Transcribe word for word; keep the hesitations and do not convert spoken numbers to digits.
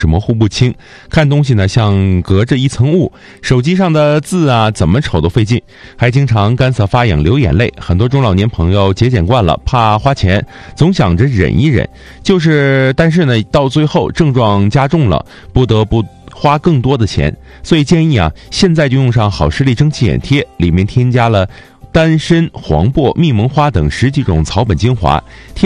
模糊不清，看东西呢像隔着一层雾，手机上的字啊怎么瞅都费劲，还经常干涩发痒流眼泪。很多中老年朋友节俭惯了，怕花钱，总想着忍一忍，就是但是呢到最后症状加重了，不得不花更多的钱。所以建议啊，现在就用上好视力蒸汽眼贴，里面添加了丹参、黄柏、蜜蒙花等十几种草本精华，